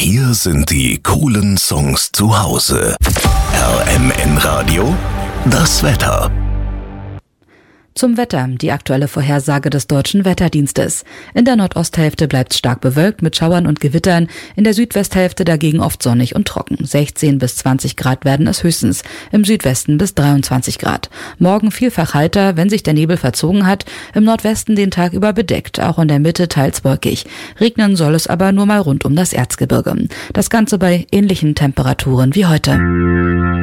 Hier sind die coolen Songs zu Hause. RMN Radio, das Wetter. Zum Wetter, die aktuelle Vorhersage des Deutschen Wetterdienstes. In der Nordosthälfte bleibt es stark bewölkt mit Schauern und Gewittern, in der Südwesthälfte dagegen oft sonnig und trocken. 16 bis 20 Grad werden es höchstens, im Südwesten bis 23 Grad. Morgen vielfach heiter, wenn sich der Nebel verzogen hat, im Nordwesten den Tag über bedeckt, auch in der Mitte teils wolkig. Regnen soll es aber nur mal rund um das Erzgebirge. Das Ganze bei ähnlichen Temperaturen wie heute.